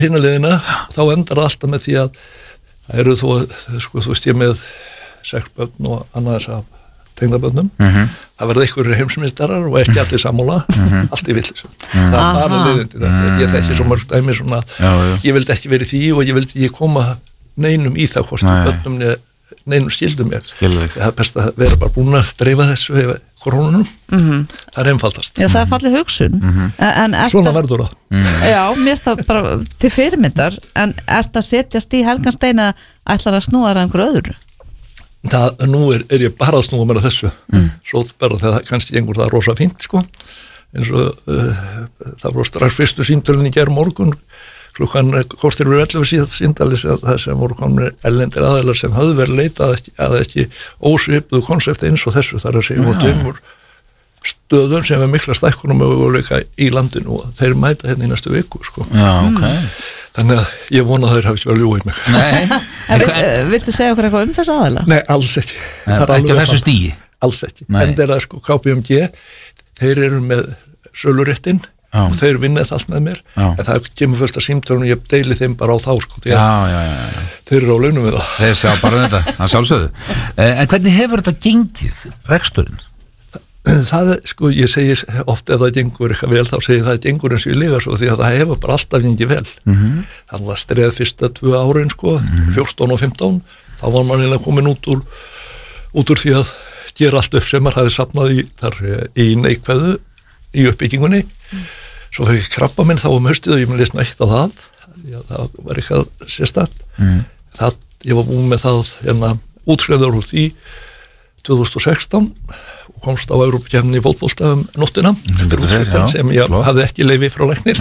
hina liðina, þá endar það alltaf með því að það eru þú veist ég með 6 börn og annað þess að tengdabörnum, það verða einhverjir heimsmyndarar og ekki allir sammála, allt í villisum. Það bara liðindi þetta. Ég þekki svo mörg dæmi svona, ég vildi ekki verið því og ég vildi ekki koma neinum í það, hvort börnum neinum skildum mér. Það er best að vera bara búin að dreifa þessu korónunum, það er einfaldast. Já, það er fallið hugsun. Svona verður það. Já, mér finnst það bara til fyrirmyndar, en ert að setjast í helgan stein að ætlar að snúa það einhverju öðru? Nú er ég bara að snúa mér að þessu, svo bara þegar kannski gengur það rosa fínt, sko, eins og það voru strax fyrstu símtölin í gerð morgun, klukkan kortir við 11 síðast síndalis það sem voru komin erlendir aðeilar sem höfðu verið leitað að ekki ósvipuðu konsepti eins og þessu, þar að segja og tveimur stöðum sem er mikla stækkunum möguleika í landinu og þeir mæta hérna í næstu viku, sko. Já, ok. Þannig að ég vona að þeir hafi ekki verið ljúið mig. Nei. Viltu segja okkur eitthvað þessa aðeila? Nei, alls ekki. Ekki á þessu stígi? Alls ekki. En þeir að sko KPMG, þeir eru með söluréttin og þeir vinna þetta allt með mér, en það kemur fullt af símtölum og ég deili þeim bara á þá, sko. Þeir eru á launum við það. Þeir sjá bara þetta, það sjálfsögðu. En hvernig hefur þetta gengið, reksturinn? Það, sko, ég segi oft ef það gengur eitthvað vel, þá segi það gengur eins og ég lifa svo, því að það hefur bara alltaf gengið vel. Það var streð fyrsta 2 árin, sko, 14 og 15, þá var maður eiginlega komin út úr því að gera allt upp sem maður hafði safnað í neikvæðu í uppbyggingunni. Svo þegar ég krabba minn þá haustið og ég með lesna eitt á það var eitthvað sérstakt. Ég var búin með það útskrifaður úr því 2016 og komst á Evrópukefni í fótbolta nóttina sem ég hafði ekki leyfi frá læknir.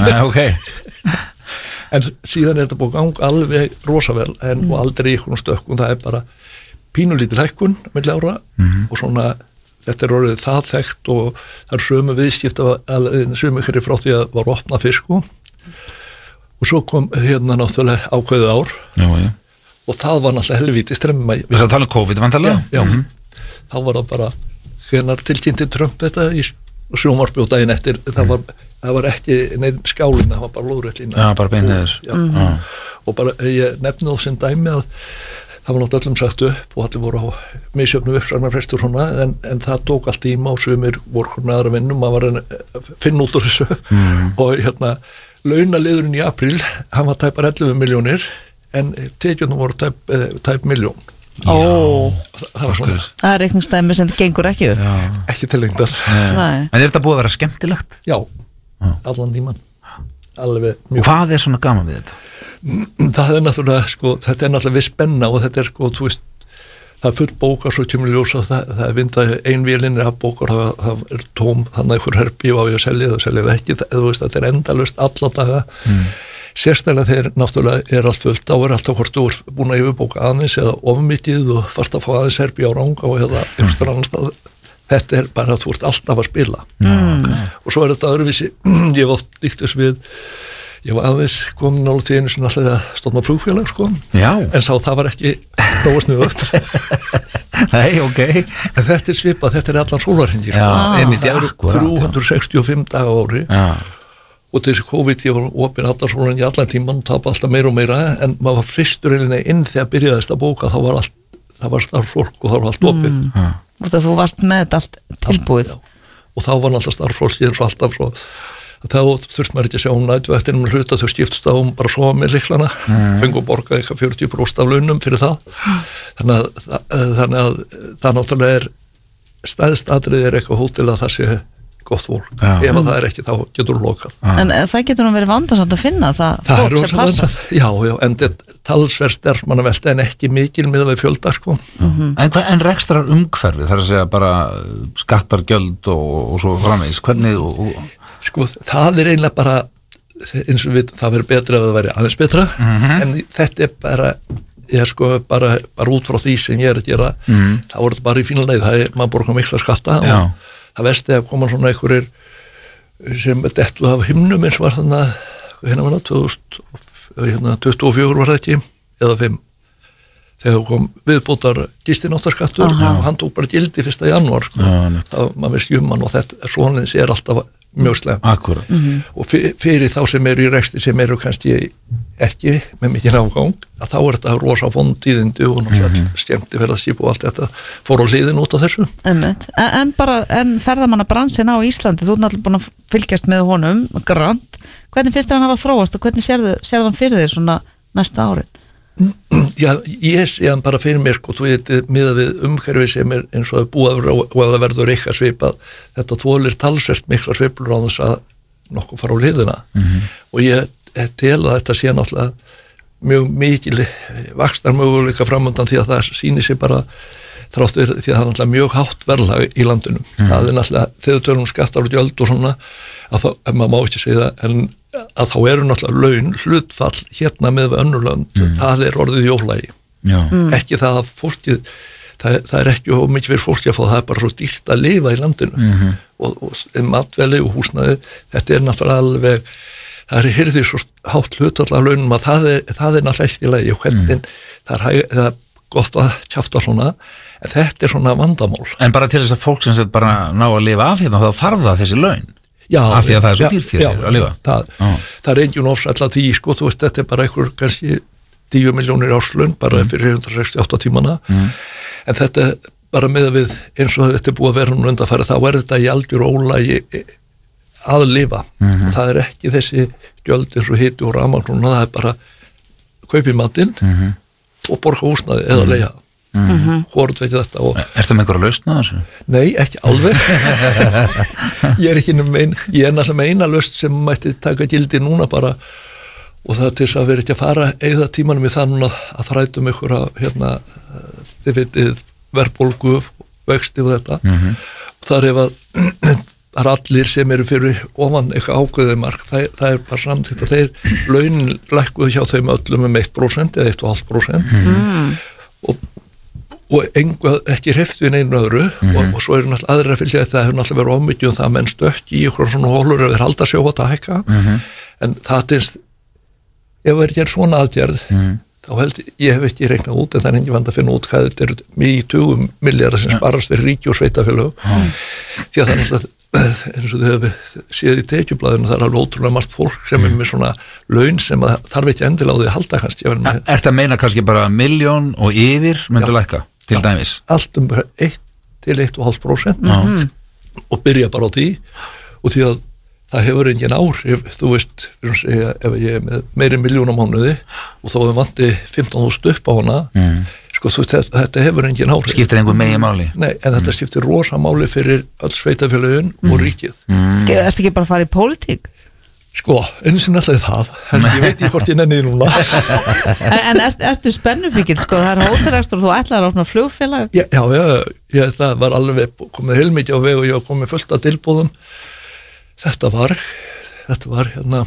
En síðan er þetta búið gang alveg rosavel og aldrei í einhvern stökkum, það er bara pínulítil hækkun milli ára og svona þetta er orðið það þekkt og það er sömu viðskipta sömu hverju frá því að var opna fyrst, sko. Og svo kom hérna náttúrulega ákveðið ár og það var náttúrulega helvíti stremma. Það tala um COVID vantarlega? Já. Þá var það bara hvenær tilkynnti Trump þetta í sjónvarpi og daginn eftir, það var ekki neinn skálina, það var bara lóðréttlína. Já, bara beinniður. Og bara, ég nefni þá sem dæmi að það var náttúrulega öllum sagt upp og allir voru á misjöfnu uppsagnarfrestur svona, en það tók allt tíma og sumir voru með aðra vinnum, maður var að finna út úr þessu og launaliðurinn í apríl, hann var tæpar 11 milljónir en tekjunum voru tæp milljón. Það var svona. Það er reikningsdæmi sem gengur ekki upp. Ekki til lengdar. En er þetta búið að vera skemmtilegt? Já, allan tíman. Alveg mjög. Og hvað er svona gaman við þetta? Það er náttúrulega, sko, þetta er náttúrulega við spenna og þetta er, sko, þú veist, það er full bókar svo kemur ljós að það er vindað ein vélinni af bókar, það er tóm, þannig einhver herbi og á ég að selja það ekki, þú veist, þetta er endalaust alla daga. Sérstæðlega þegar náttúrulega er allt fullt, þá er alltaf hvort þú ert búin að yfirbóka aðeins eða ofmikið og fast að fá aðeins herbi á ranga og eða einhverstur annan stað. Þetta er bara að þú ert alltaf að spila. Og svo er þetta öðruvísi, ég hef oft líkt þess við, ég var aðeins komin nála til einu sem alltaf að stofna flugfélag, sko. Já. En sá það var ekki nógu snuðugt. Nei, ok. En þetta er svipað, þetta er allan sólarhringir. Já, það eru 365 daga á ári. Já. Og þessi COVID, ég var opinn allar sólarhringi allan tíman, tapa alltaf meira og meira, en maður var fyrstur inn þegar byrjaðist að bóka, það var starffólk og það var allt opið. Þú varst með þetta allt tilbúið. Og þá var alltaf starffólk eins og alltaf svo. Þá þurft maður ekki að sjá nætuvættinum með hluta, þau skiptust á bara að sofa með lyklana, fengu að borga eitthvað 40% af launum fyrir það. Þannig að það náttúrulega er stæðst atriði er eitthvað hótel að það sé gott fólk. Ef það er ekki, þá getur þú lokað. En það getur nú verið vandasamt að finna það fólk sem passar. Já, en þetta talsverð sterfmannavelta en ekki mikil miðað við fjölda, sko. En rekstrar umhverfi, það er að segja bara skattar, gjöld og svo framvegis, hvernig Sko, það er eiginlega bara eins og við, það verður betra ef það væri aðeins betra, en þetta er bara ég sko bara út frá því sem ég er að gera, þá er þetta bara í fína leið, það er, maður borgar mikla skatta og það versti að koma svona einhverjir sem dettu af himnum eins var þannig að hérna var það 2024 var það ekki, eða 5 þegar kom viðbótar gistináttarskattur og hann tók bara gildi 1. janúar, sko. Maður veist jumman og þetta, svoleiðis er alltaf mjög slæm. Akkurat. Og fyrir þá sem eru í rekstri sem eru kannski ekki með mikið afgang, að þá þetta rosa vontíðindi og náttúrulega skemmtiferðarskip og allt þetta fór á hliðin út af þessu. En ferðamannabransin á Íslandi, þú ert náttúrulega búin að fylgjast með honum, Grant, hvernig finnst þér hann hafa þróast og hvernig sér hann fyrir þér svona næsta árin? Já, ég sé hann bara fyrir mér sko, þú veit, miðað við umhverfi sem eins og það búið og að það verður eitthvað svipað, þetta þolir talsvert mikla sveiflur á þess að nokkuð fara á hliðina og ég tel að þetta sé náttúrulega mjög mikil vaxtarmöguleika framöndan því að það sýnir sig bara þráttur því að það er náttúrulega mjög hátt verðlag í landinu. Það er náttúrulega, þegar tölum skattar og gjöld og svona, að þá, en maður má ekki segja það, en að þá eru náttúrulega laun hlutfall hérna með önnurlönd, það er orðið jólægi. Ekki það að fólkið, það er ekki mikið fyrir fólki að fá, það er bara svo dýrt að lifa í landinu og matvæli og húsnæði, þetta er náttúrulega alveg, það er hirðið svo hátt hlutfall af launum að það er náttúrulega ekki í lagi og hvernig það er gott að kjafta svona, en þetta er svona vandamál. En bara til þess að fólk sem bara ná að lifa af hérna, þá þarf það þessi laun. Já, af því að það er svo dýrt fyrir sér að lifa. Það er engin ofsætla því, sko, þú veist, þetta er bara einhver kannski 10 milljónir áslun, bara fyrir 168 tímana, en þetta bara með við eins og þetta er búið að vera nú undanfæri, þá er þetta í algjör ólægi að lifa. Það er ekki þessi gjöld eins og hiti og rafmagn, það er bara kaupi matinn og borga húsnaði eða leigja. Hvort veit þetta og... Ertu með einhverja lausn á þessu? Nei, ekki alveg. Ég er ekki ég er náttúrulega með eina lausn sem mætti taka gildi núna bara og það til þess að vera ekki að fara eða tímanum í það núna að þrætum ykkur að hérna, þið veitir verðbólgu, vexti og þetta og það er að það er allir sem eru fyrir ofan eitthvað ákveðið mark, það er bara samtíkt að þeir launin lækkuðu hjá þeim öllum 1% eða 1,5% og ekki hreft við neinu öðru og svo eru náttúrulega aðrir að fylgja þetta, það hefur náttúrulega verið ómikið það menn stökki í ykkur svona hólur ef þeir halda sig á að hækka en það er, ef það er gerð svona aðgerð þá held ég hef ekki reiknað út en það er engin vand að finna út hvað þetta eru mjög 20 milljarðar sem sparast fyrir ríki og sveitafélög því að það er náttúrulega eins og þau hefur séð í tekjublaðinu það er alveg ótrúlega margt fólk sem er með svona laun sem þarf ekki endilega á því að halda kannski. Er það meina kannski bara 1 milljón og yfir myndu lækka til dæmis? Allt 1 til 1,5% og byrja bara á því og því að það hefur engin áhrif, þú veist, ef ég er með meiri 1 milljón á mánuði og þá er vandi 15.000 upp á hana sko, þetta hefur engin áhrif. Skiptir einhver megin máli? Nei, en þetta skiptir rosa máli fyrir öll sveitafélögin og ríkið. Ertu ekki bara að fara í pólitík? Sko, eins og náttúrulega það, en ég veit ekki hvort ég nenni því núna. En ertu spennufíkil, sko, það er hótelrekstur og þú ætlaðir að opna flugfélag? Já, það var alveg komið heilmikið á veg og ég var komið fullt af tilboðum. Þetta var hérna,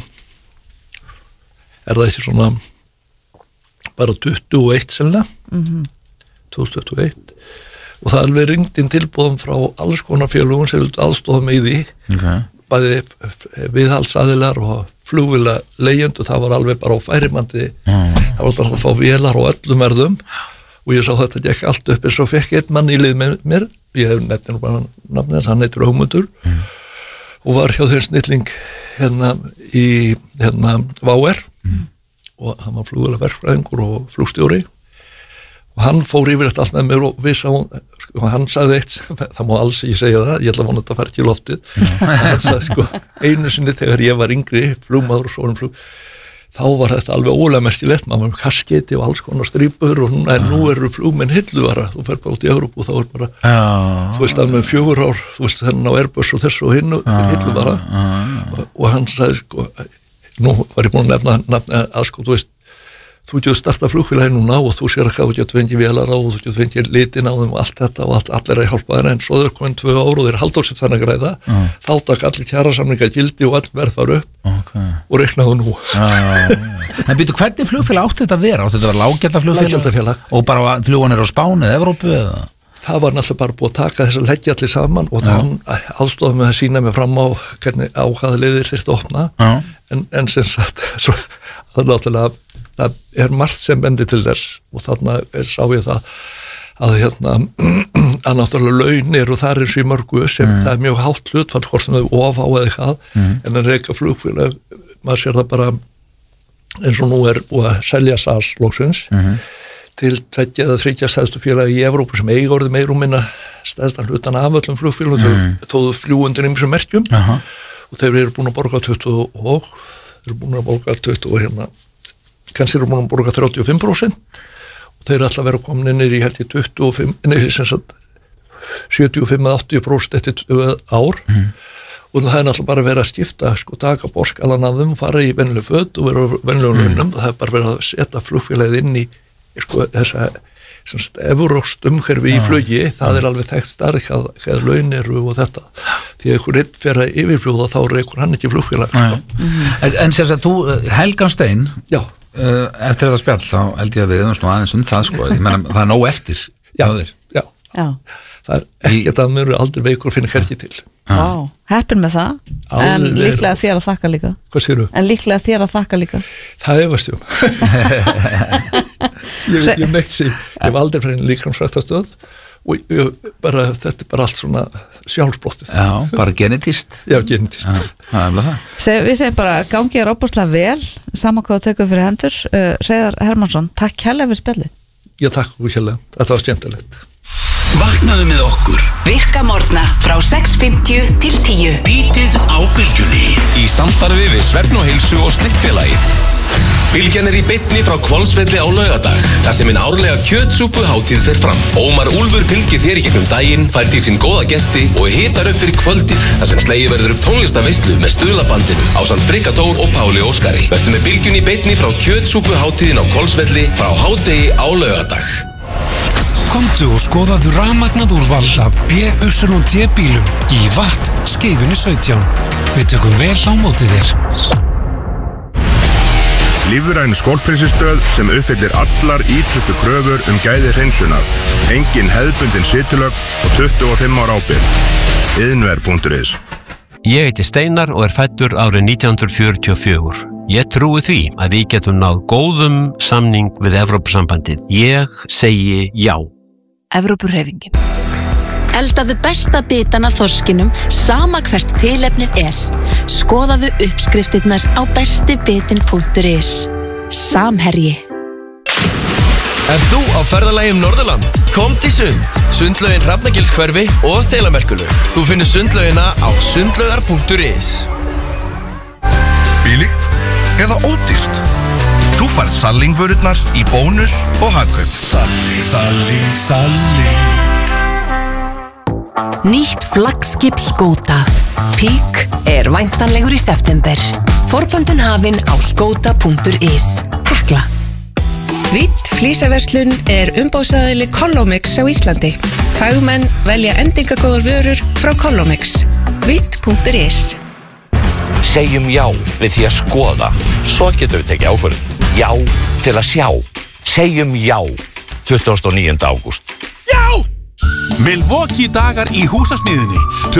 er það ekki svona, bara 21 sennilega, 2021 og það alveg ringt inn tilboðum frá alls konar félögum sem vildu aðstofa mig í því bæði viðhaldsaðilar og flugvéla leigjendur, það var alveg bara á færimandi það var alltaf að fá vélar á öllum verðum og ég sá þetta gekk allt upp eins og fekk einn mann í lið með mér ég hef nefnir bara nafnið hans, hann heitir Ögmundur og var hjá þeir snilling hérna í VR og hann var flugvélaverkfræðingur og flugstjóri og hann fór yfir þetta allt með mér og við sáum, sko, hann sagði eitt, það má alls ekki segja það, ég ætla að vona þetta að fara ekki í loftið, hann sagði sko, einu sinni þegar ég var yngri, flugmaður og svona flug, þá var þetta alveg ólega merkilegt, maður var kasketi og alls konar strípur og nú eru flugmenn hilluvara, þú fer bara út í Evrópu og þá er bara, þú veist að með 4 ár, þú veist þennan á Airbus og þessu og hinnu, hilluvara og hann sagði sko, nú var ég búin að nefna að sko, þú veist, þú getur starta flugfélagi núna og þú sér að þú getur fengið vélar á og þú getur fengið litin á þeim og allt þetta og allir að hjálpa þér en svo þau komin 2 ár og þeir halda sem þannig að græða þá takk allir kjarasamninga gildi og all verð þar upp og reiknaðu nú En býtu, hvernig flugfélag átti þetta að vera? Átti þetta að vera lággjaldaflugfélag? Og bara flugan á Spáni eða Evrópu eða? Það var náttúrulega bara búið að taka þess að leggja allir saman og þann aðstofað með að sína mig fram á hvernig á hvaða leiðir þyrfti að opna en sem sagt svo, það er náttúrulega það er margt sem bendir til þess og þarna sá ég það að náttúrulega laun eru þar eins og í mörgu sem það er mjög hátt hlutfall hvort sem þau of á eða eitthvað en að reka flugfélag, maður sér það bara eins og nú búið að selja SAS loksins til 2 eða 3 stærstu félagi í Evrópu sem eiga orðið meir og minna stærsta hlutan af öllum flugfélagum þau tóðu fljúg undir ýmsum merkjum og þeir eru búin að borga 20 og kannski eru búin að borga 35% og þeir eru alltaf verið að koma inn í held ég 75-80% eftir 2 ár og það er náttúrulega bara verið að skipta taka borskalan af þeim og fara í venjuleg föt og vera á venjulegum launum það er bara verið að setja flugfélagið inn í þessa evróst umhverfi í flugi það er alveg þekkt starf hvað laun eru og þetta því að einhver einn fer að yfirfljóða þá rekur hann ekki flugfélag En sem sagt, þú Helgan Stein eftir þetta spjall þá held ég að við aðeins það ég meina, það er nóg eftir Já. Það er ekkert að mjög aldrei veikur að finna hverki til Heppin með það en líklega þér að þakka líka Hvað séru? En líklega þér að þakka líka Það efast ég neitt sér ég hef aldrei fyrir líkamsrættastöð og þetta er bara allt svona sjálfsbrottið bara genetist genetist Við segjum bara gangið óbúslega vel saman hvað þú tekur fyrir hendur Hreiðar Hermannsson, takk kærlega fyrir spjalli Já, takk kærlega, þetta var skemmtilegt Vaknaðu með okkur Virka morgna frá 6:50 til 10 Bítið á Bylgjunni Í samstarfi við Svefn og Heilsu og Slikkfélagið Bylgjan í beinni frá Hvolsvelli á laugardag þar sem árlega kjötsúpuhátíð fer fram Ómar Úlfur fylgir þér í gegnum daginn fær til sín góða gesti og hitar upp fyrir kvöldið þar sem slegið verður upp tónlistaveislu með stuðlabandinu ásamt Frikka Dór og Páli Óskari Vertu með Bylgjunni í beinni frá kjötsúpuhátíðin á Hvolsvelli frá hádegi á laugardag Komdu og skoðaðu rafmagnað úrval af BYD bílum í Watt Skeifunni 17. Við tökum vel á móti þér. Lífræn skólprinsistöð sem uppfyllir allar ítrustu kröfur gæði hreinsunar. Engin hefðbundin situlögn og 25 ára ábyrgð. Iðnver.is Ég heiti Steinar og fæddur árið 1944. Ég trúi því að við getum náð góðum samning við Evrópusambandið. Ég segi já. Evrópuhreyfingin Eldaðu besta bitan af þorskinum sama hvert tilefnið Skoðaðu uppskriftirnar á bestibitin.is Samherji Þú á ferðalagi Norðurland? Komdu í sund Sundlaugin Hrafnagilshverfi og Þeilamerkurlaug Þú finnur sundlaugina á sundlaugar.is Bílíkt eða ódýrt? Þú færð Salling-vörurnar í bónus og hagkaup. Salling. Nýtt flaggskip Skóta Pík væntanlegur í september Forböndun hafin á skota.is Hekla Vítt flísaverslun umboðsaðili Collomix á Íslandi Fagmenn velja endingagóðar vörur frá Collomix Vítt.is Segjum já við því að skoða Svo getum við tekið ákvörðun Já til að sjá Segjum já 29. ágúst Já! Milwaukee dagar í húsasmiðinni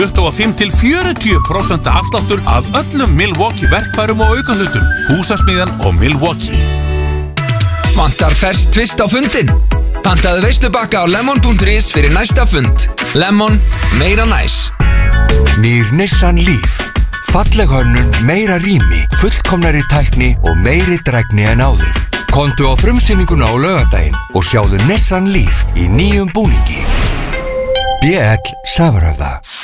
25-40% afsláttur af öllum Milwaukee verkfærum og aukahlutum Húsasmiðan og Milwaukee Vantar ferskt tvist á fundin? Pantaðu veislubakka á lemon.is fyrir næsta fund Lemon, meira næs Nýr Nissan Leaf Falleg hönnun, meira rými, fullkomnari tækni og meiri drægni en áður. Komdu á frumsýninguna á laugardaginn og sjáðu Nissan Leaf í nýjum búningi. BL Safröða